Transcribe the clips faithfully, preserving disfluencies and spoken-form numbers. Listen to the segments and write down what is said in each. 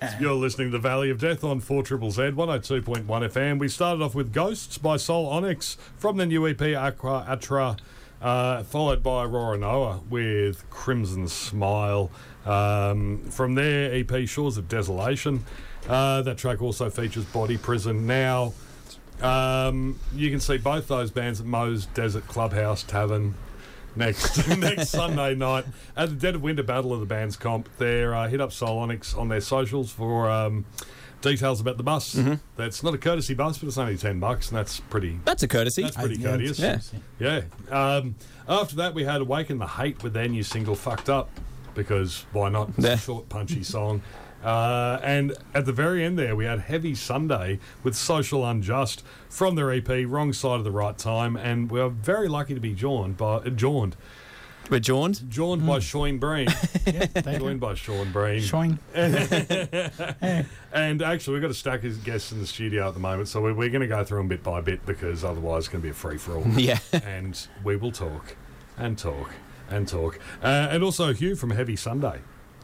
You're listening to the Valley of Death on four Z Z Z, one oh two point one F M. We started off with Ghosts by Soul Onyx from the new E P Aqua Atra, uh, followed by Aurora Noah with Crimson Smile. Um, from their E P Shores of Desolation. Uh, that track also features Body Prison. Now, um, you can see both those bands at Moe's Desert Clubhouse Tavern next next Sunday night at the Dead of Winter Battle of the Bands Comp. There, uh, hit up Soul Onyx on their socials for um, details about the bus. Mm-hmm. That's not a courtesy bus, but it's only ten bucks, and that's pretty. That's a courtesy. That's pretty I, courteous. Yeah. Yeah. Um, after that, we had Awaken the Hate with their new single "Fucked Up," because why not? It's Yeah. a short, punchy song. Uh, and at the very end there, we had Heavy Sunday with Social Unjust from their E P, Wrong Side of the Right Time, and we are very lucky to be joined by uh, joined. We're joined. Joined mm. by Sean Breen. Yeah, thank joined you. by Sean Breen. Sean. And actually, we've got a stack of guests in the studio at the moment, so we're, we're going to go through them bit by bit, because otherwise it's going to be a free-for-all. Yeah. And we will talk and talk and talk. Uh, and also Hugh from Heavy Sunday.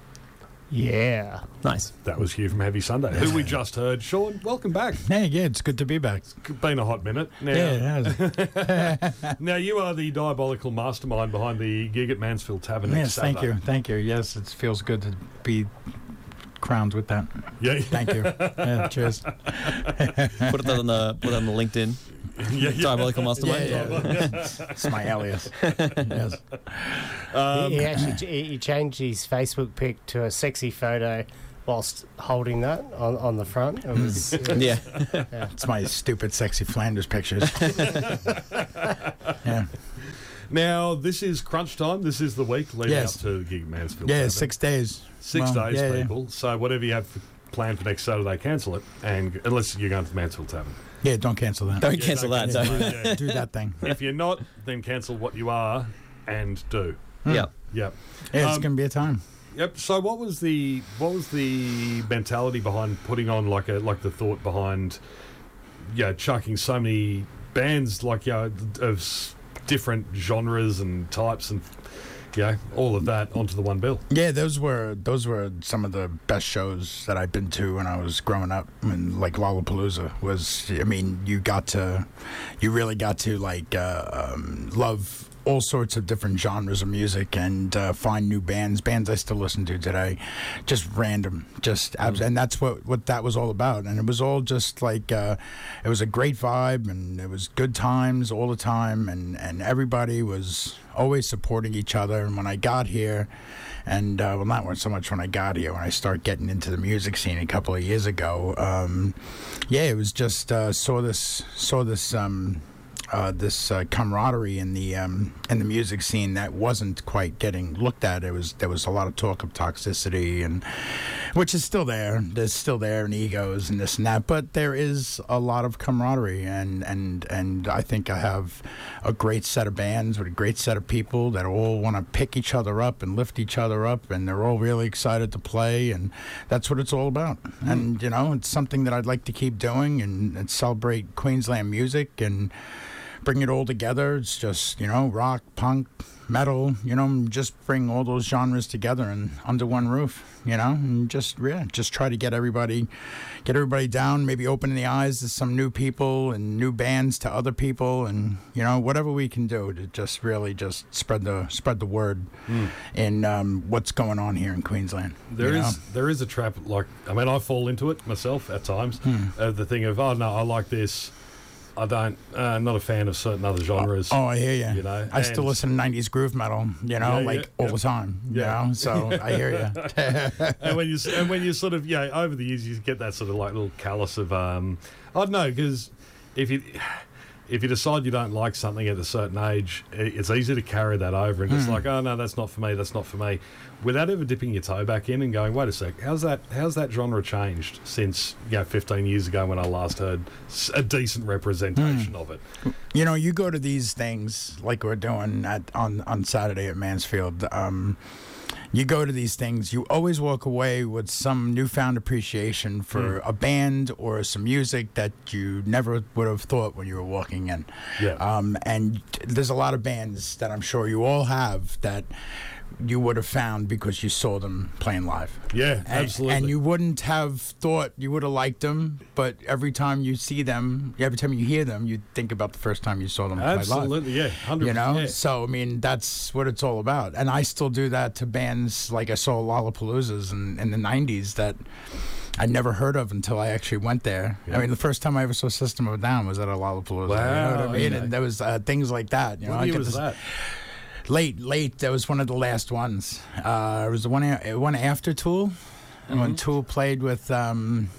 Yeah. Nice. That was Hugh from Heavy Sunday, who we just heard. Sean, welcome back. Hey, yeah, it's good to be back. It's been a hot minute. Now, Yeah, it has. now you are the diabolical mastermind behind the gig at Mansfield Tavern next Yes, thank Saturday. you, thank you. Yes, it feels good to be crowned with that. Yeah. Thank you. Yeah, cheers. Put it on the put it on the LinkedIn. yeah, yeah. Diabolical Mastermind. Yeah, yeah. It's my alias. Yes. Um, he, he actually ch- he changed his Facebook pic to a sexy photo whilst holding that on, on the front. It was, it was- Yeah. yeah. It's my stupid, sexy Flanders pictures. Yeah. Now, this is crunch time. This is the week leading Yes. up to the gig at Mansfield Yeah, Tavern. six days. Six Well, days, yeah, yeah. people. So whatever you have for, planned for next Saturday, cancel it, and unless you're going to the Mansfield Tavern. Yeah, don't cancel that. Don't Yeah, cancel don't that. cancel So. it, yeah. Do that thing. If you're not, then cancel what you are and do. Yeah. Yep. Yeah, it's Um, going to be a time. Yep. So what was the what was the mentality behind putting on like a like the thought behind yeah chucking so many bands like you know of s- different genres and types and yeah all of that onto the one bill. Yeah, those were those were some of the best shows that I've been to when I was growing up. And like Lollapalooza was, I mean, you got to, you really got to like uh, um, love all sorts of different genres of music and uh, find new bands, bands I still listen to today, just random, just abs- and that's what what that was all about. And it was all just like uh, it was a great vibe, and it was good times all the time, and and everybody was always supporting each other. And when I got here, and uh, well, not so much when I got here, when I started getting into the music scene a couple of years ago, um, yeah, it was just uh, saw this saw this. Um, Uh, this uh, camaraderie in the um, in the music scene that wasn't quite getting looked at. It was there was a lot of talk of toxicity, and which is still there. There's still there, and egos and this and that. But there is a lot of camaraderie, and and and I think I have a great set of bands with a great set of people that all want to pick each other up and lift each other up, and they're all really excited to play, and that's what it's all about. Mm. And you know, it's something that I'd like to keep doing and, and celebrate Queensland music and bring it all together. It's just, you know, rock, punk, metal, you know, just bring all those genres together and under one roof, you know, and just, yeah, just try to get everybody, get everybody down, maybe open the eyes to some new people and new bands to other people, and, you know, whatever we can do to just really just spread the, spread the word mm. in um, what's going on here in Queensland. There is know? there is a trap, like, I mean, I fall into it myself at times, mm. uh, the thing of, oh, no, I like this, I don't, uh, not a fan of certain other genres. Oh, oh I hear you. You know, I still listen to nineties groove metal, you know, Yeah, like yeah, all yeah. the time, you Yeah. know, so I hear you. and when you and when you sort of yeah over the years you get that sort of like little callus of um I don't know, because if you if you decide you don't like something at a certain age, i- it's easy to carry that over and just like, oh no, that's not for me, that's not for me, without ever dipping your toe back in and going, wait a sec, how's that how's that genre changed since you know fifteen years ago when I last heard s- a decent representation of it. You know, you go to these things like we're doing at on on Saturday at Mansfield. Um, you go to these things, you always walk away with some newfound appreciation for Mm. a band or some music that you never would have thought when you were walking in. Yeah. Um, and there's a lot of bands that I'm sure you all have that you would have found because you saw them playing live. Yeah, And, absolutely. and you wouldn't have thought you would have liked them, but every time you see them, every time you hear them, you think about the first time you saw them play live. absolutely, yeah, hundred You know, percent. Yeah. so I mean that's what it's all about, and I still do that to bands like I saw Lollapaloozas in, in the nineties that I'd never heard of until I actually went there. Yeah. I mean, the first time I ever saw System of a Down was at a Lollapalooza. Wow, you know what I mean? okay. And there was uh, things like that. You know, What I year get was this- that? Late, late. That was one of the last ones. Uh, it was the one, a- one after Tool, and when Mhm. Tool played with. Um,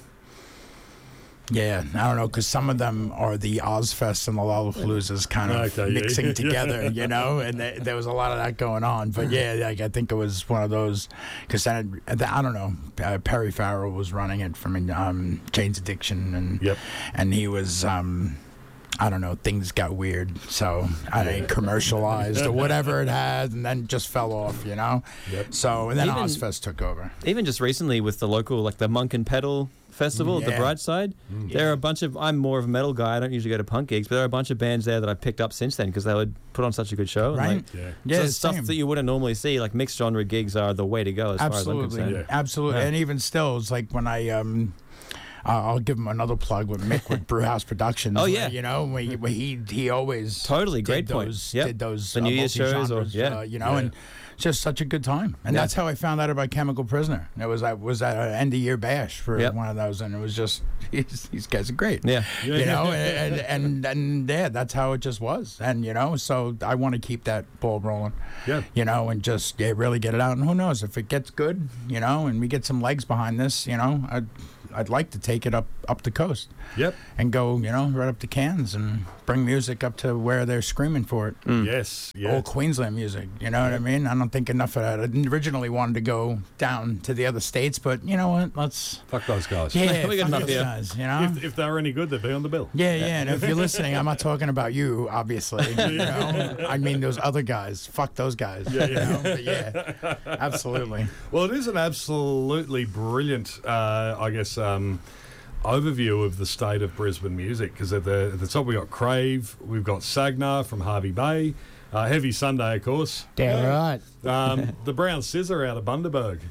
yeah, I don't know, because some of them are the Ozfest and the Lollapaloozas kind of Okay, yeah, mixing yeah. together, you know, and th- there was a lot of that going on. But yeah, like, I think it was one of those, because I, I don't know, uh, Perry Farrell was running it from um, Jane's Addiction, and Yep. and he was. Um, I don't know, things got weird, so I think commercialized or whatever it had, and then just fell off, you know. Yep. So and then Even- Ozfest took over. Even just recently with the local, like the Monk and Pedal Festival at the Yeah. Brightside, there are a bunch of. I'm more of a metal guy. I don't usually go to punk gigs, but there are a bunch of bands there that I picked up since then because they would put on such a good show. and, Right? like, Yeah. Yeah, so stuff same. that you wouldn't normally see, like mixed genre gigs, are the way to go as far as I'm Absolutely, concerned. Yeah. absolutely, Yeah. and even still, it's like when I um. Uh, I'll give him another plug with Mick with Brewhouse Productions. Oh, where, yeah. you know, where he, where he he always Totally, did great point. those, Yep. did those The uh, New Year's shows or- multi-genres, yeah. uh, you know, Yeah. and just such a good time. And Yeah. that's how I found out about Chemical Prisoner. It was I was at an end of year bash for Yep. one of those, and it was just these, these guys are great. Yeah. Yeah. You know, and, and and and yeah, that's how it just was. And you know, so I want to keep that ball rolling. Yeah. You know, and just yeah, really get it out. And who knows if it gets good, you know, and we get some legs behind this, you know, I'd I'd like to take it up up the coast Yep. and go, you know, right up to Cairns and bring music up to where they're screaming for it. Yes. Yeah. Old Queensland music, you know what I mean? I don't think enough of that. I originally wanted to go down to the other states, but you know what? Let's Fuck those guys. yeah, We got fuck enough those here. guys, you know. If, if they were any good, they'd be on the bill. Yeah, yeah, and if you're listening, I'm not talking about you, obviously. You know, I mean those other guys. Fuck those guys. Yeah, you yeah. know? But yeah, absolutely. Well, it is an absolutely brilliant, uh, I guess, um, overview of the state of Brisbane music, because at the, at the top we've got Crave, we've got Sagnar from Harvey Bay, uh, Heavy Sunday, of course. Damn right. Um, the Brown Scissor out of Bundaberg.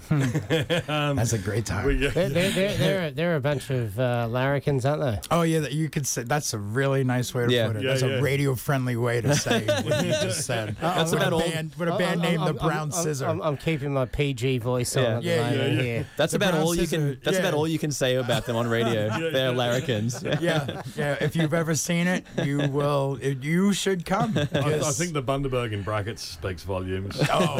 That's a great time. We, They're, they're, they're, they're, they're a bunch of uh, larrikins, aren't they? Oh yeah, that- you could say that's a really nice way to Yeah. put it. Yeah, That's yeah. a radio-friendly way to say what you just said. That's with about a all- band, with a band named the Brown I'm, Scissor. I'm, I'm keeping my P G voice on Yeah. at the Yeah, yeah, moment yeah. here. That's The about Brown all you Scissor, can. That's yeah. about all you can say about them on radio. They're larrikins. yeah, yeah. If you've ever seen it, you will. It, you should come. I, I because- think the Bundaberg in brackets speaks volumes. Oh,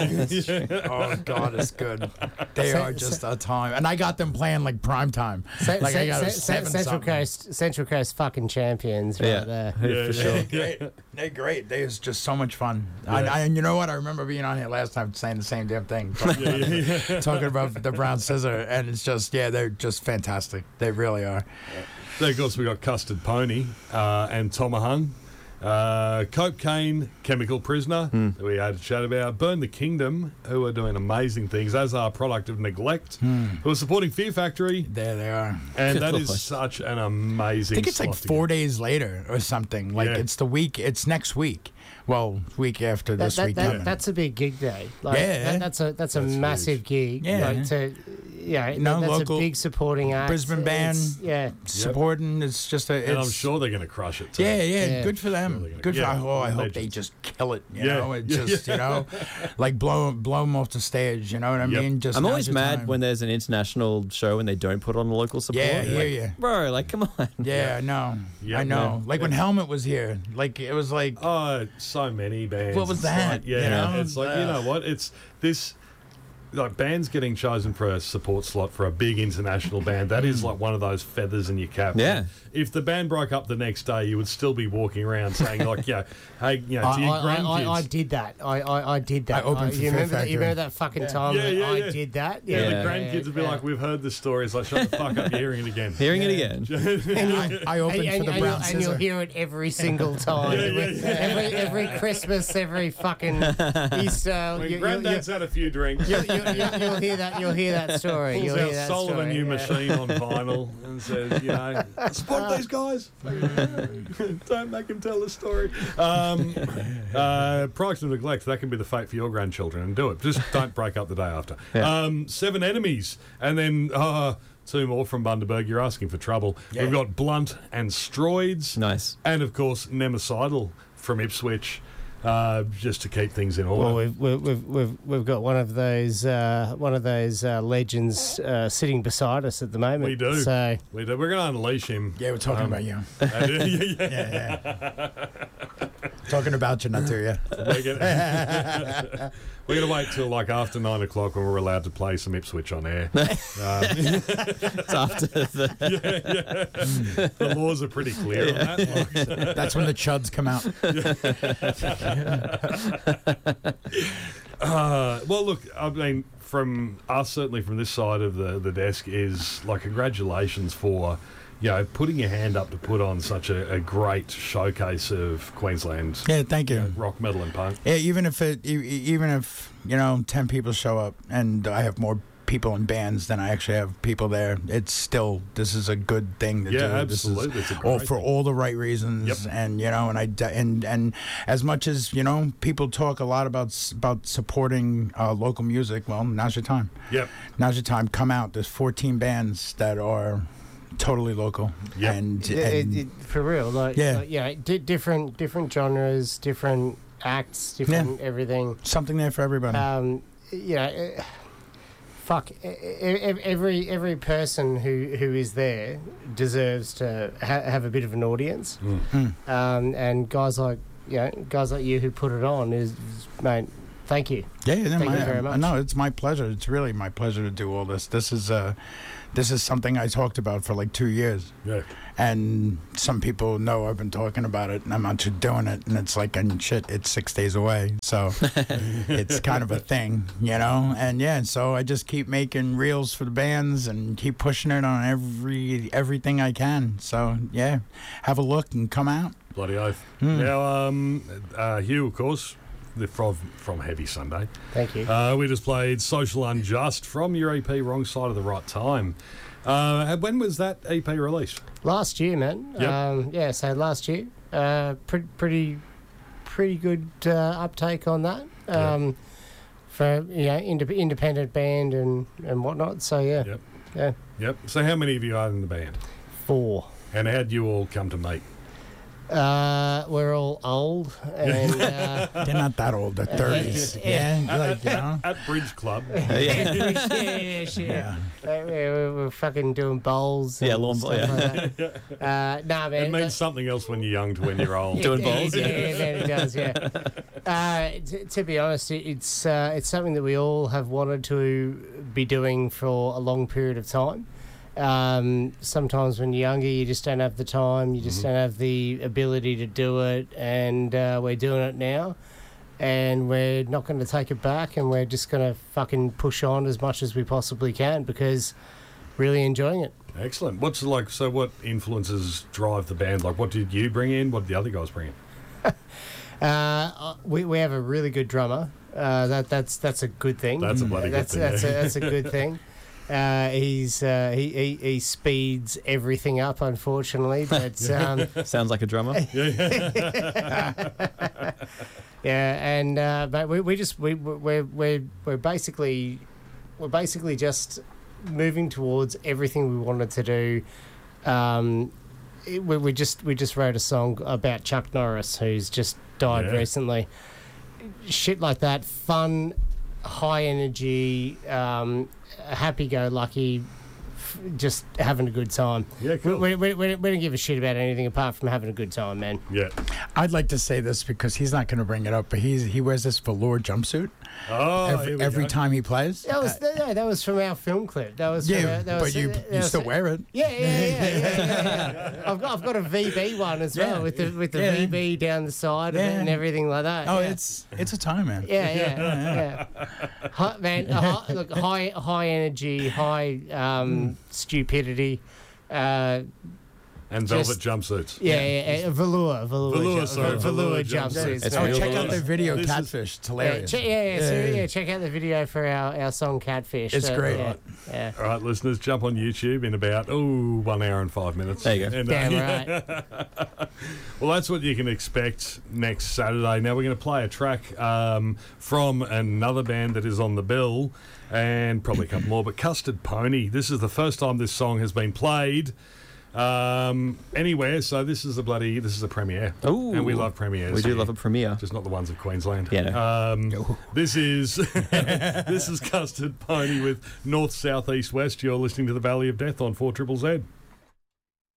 oh God, it's good. They Se- are just a time, and I got them playing like prime time. Se- Like I se- got a se- seven Central something. Coast, Central Coast, fucking champions, right Yeah. there. Yeah, for yeah. sure. Great. They're great. They was just so much fun. Yeah. I, I, and you know what? I remember being on here last time saying the same damn thing, talking, Yeah, yeah, yeah. talking about the Brown Scissor, and it's just yeah, they're just fantastic. They really are. Then, of course, we got Custard Pony uh, and Tomahung. Uh, Cope Kane, Chemical Prisoner, Hmm. that we had a chat about. Burn the Kingdom, who are doing amazing things, as are Product of Neglect, Hmm. who are supporting Fear Factory, There they are. and that Good is lord. such an amazing I think it's like slot to four get. days later or something. Like Yeah. it's the week. It's next week. Well, week after That, this that, week. that, coming. that's a big gig day. Like, Yeah. that, that's a that's a That's massive gig. Yeah. Like to, yeah, No, that's local a big supporting act. Brisbane band. It's- yeah. supporting. It's just a. It's, And I'm sure they're going to crush it too. Yeah, yeah, Yeah. good for Sure them. they're gonna- Good yeah, for. Oh, I hope they legends. just kill it. You Yeah. know, it Yeah, just you know, like blow blow them off the stage. You know what I Yep. mean? Just I'm now's always your mad time. when there's an international show and they don't put on the local support. Yeah, I You're hear like, ya. Bro, like, come on. Yeah, I know. Yep. I know. Yeah. Like when Helmet was here, like it was like. Oh, so many bands. What was It's that? like- yeah, You know? it's like, you know what? It's this. Like bands getting chosen for a support slot for a big international band, that is like one of those feathers in your cap. Yeah. If the band broke up the next day, you would still be walking around saying like, yeah, hey, you know, I, to your I, I, grandkids. I, I did that. I, I, I did that. I opened for you, Fear remember that, Factory. you remember that fucking time Yeah, that yeah, I yeah. did that? yeah, Yeah. the grandkids would be yeah. like, we've heard the story. It's like, shut the fuck up, you're hearing it again. Hearing it again. I, I opened and, and, for the and Brown you'll, and you'll Scissor. hear it every single time. Yeah, yeah, yeah. Every every Christmas, every fucking Easter. When you, you, granddad's had a few drinks. you, you, you, you'll hear that. You'll hear that story. Pulls You'll hear out that Soul of a story, New yeah. Machine on vinyl and says, you know, support these guys. Don't make them tell the story. Um, uh, Products of neglect, that can be the fate for your grandchildren, and do it. Just don't break up the day after. Yeah. Um, seven enemies, and then uh, two more from Bundaberg. You're asking for trouble. Yeah. We've got Blunt and Stroids, Nice. and of course Nemesidal from Ipswich, uh, just to keep things in order. Well, we've we've we've we've, we've got one of those uh, one of those uh, legends uh, sitting beside us at the moment. We do. So we do. We're going to unleash him. Yeah, we're talking Um, about you. yeah, yeah. Yeah, yeah. Talking about you, not to you. We're gonna, we're gonna wait till like after nine o'clock when we're allowed to play some Ipswich on air. Uh, It's after the. yeah, yeah. The laws are pretty clear on that. That's when the chuds come out. Uh, well, look, I mean, from us, certainly from this side of the, the desk, is like congratulations for, you know, putting your hand up to put on such a, a great showcase of Queensland Yeah, thank you you. know, rock, metal, and punk. Yeah, even if it, e- e- even if you know, ten people show up and I have more people in bands than I actually have people there, it's still this is a good thing to Yeah, do. absolutely. This It's a is all great for thing. all the right reasons, Yep. and you know, and I d- and and as much as you know, people talk a lot about s- about supporting uh, local music. Well, now's your time. Yep. Now's your time. Come out. There's fourteen bands that are totally local, Yep. and, it, and it, for real, like Yeah. like, you know, di- different different genres, different acts, different everything. something there for everybody. Um, you know, eh, fuck, e- e- every every person who, who is there deserves to ha- have a bit of an audience. Mm. Um, and guys like you know, guys like you who put it on is, mate. Thank you. Yeah, yeah, Thank my, you very much. No, it's my pleasure. It's really my pleasure to do all this. This is uh, this is something I talked about for like two years, Yeah. and some people know I've been talking about it, and I'm actually doing it, and it's like, and shit, it's six days away, so it's kind of a thing, you know. And yeah, so I just keep making reels for the bands and keep pushing it on every everything I can. So yeah, have a look and come out. Bloody oath. Hmm. Now, um, uh, Hugh, of course, the from, from Heavy Sunday. Thank you. Uh, we just played Social Unjust from your E P, Wrong Side of the Right Time. Uh, when was that E P released? Last year, man. Yep. Um, yeah, so last year, uh, pre- pretty, pretty good uh, uptake on that. Um, For you know, inde- independent band and, and whatnot. So yeah, Yep. yeah, Yep. So how many of you are in the band? four. And how would you all come to meet? Uh, we're all old and uh, They're not that old. They're thirties. Yeah. Yeah, like, you know. At Bridge Club. yeah. yeah, yeah, yeah. Yeah. Uh, we're, we're fucking doing bowls. Yeah, and lawn stuff bowl, like that. Uh, nah, man. It means something else when you're young to when you're old. Doing It- bowls, Yeah, yeah. yeah, man, it does. Yeah. Uh, t- to be honest, it, it's uh, it's something that we all have wanted to be doing for a long period of time. Um, sometimes when you're younger, you just don't have the time. You just Mm-hmm. don't have the ability to do it, and uh, we're doing it now. And we're not going to take it back, and we're just going to fucking push on as much as we possibly can because really enjoying it. Excellent. What's like? So, what influences drive the band? Like, what did you bring in? What did the other guys bring in? Uh, we we have a really good drummer. Uh, that that's that's a good thing. That's a bloody that's, good thing. That's yeah. a, that's a good thing. Uh, he's uh, he, he he speeds everything up, unfortunately. But um, Sounds like a drummer. yeah, and uh, but we we just we we're we're we're basically we're basically just moving towards everything we wanted to do. Um, it, we, we just we just wrote a song about Chuck Norris, who's just died Yeah. recently. Shit like that, fun, high energy, um, happy-go-lucky, f- just having a good time. Yeah, We, cool. we, we, we don't give a shit about anything apart from having a good time, man. Yeah. I'd like to say this because he's not going to bring it up, but he's he wears this velour jumpsuit Oh, here every, we every go. time he plays. That was no, that was from our film clip. That was from Yeah, our, that but was, you that you was- still wear it. Yeah, yeah, yeah, yeah, yeah, yeah. I've got I've got a V B one as well Yeah. with the with the Yeah. V B down the side of it Yeah. and everything like that. Oh, yeah. it's it's a time, man. Yeah, yeah, yeah. Hi, man, uh, hi, look, high, high energy, high um, stupidity. Uh, And Just- velvet jumpsuits. Yeah, yeah, yeah, velour, velour, Velour, ju- sorry, velour, velour jumpsuits. It's Oh, real check velour. out their video, This is- Catfish. It's Yeah, hilarious. che- yeah, yeah, so, Yeah, yeah, yeah. check out the video for our, our song Catfish. It's Uh, great. Yeah, yeah. All right, listeners, jump on YouTube in about, oh, one hour and five minutes. There you go. And, uh, Damn right. Well, that's what you can expect next Saturday. Now, we're going to play a track um, from another band that is on the bill, and probably a couple more, but Custard Pony. This is the first time this song has been played um, anywhere, so this is a bloody, this is a premiere. Ooh. And we love premieres. We do here. love a premiere. Just not the ones of Queensland. Yeah, no. Um, this is this is Custard Pony with North, South, East, West. You're listening to the Valley of Death on four Triple Z.